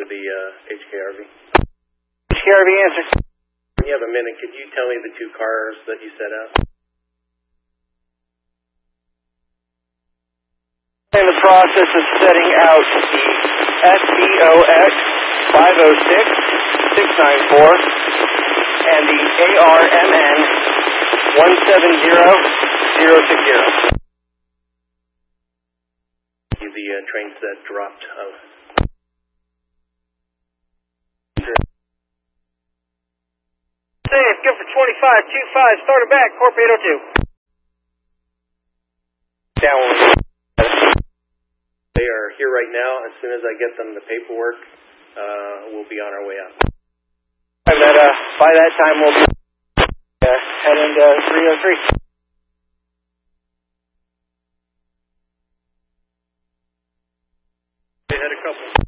the HKRV. HKRV answer. When you have a minute, could you tell me the 2 cars that you set out? In the process of setting out the SBOX 506-694 and the ARMN 170060. The trains that dropped out. Safe, go for 2525, starter back, Corp 802. Down. They are here right now. As soon as I get them the paperwork, we'll be on our way out. By that time, we'll be heading to 303. They had a couple.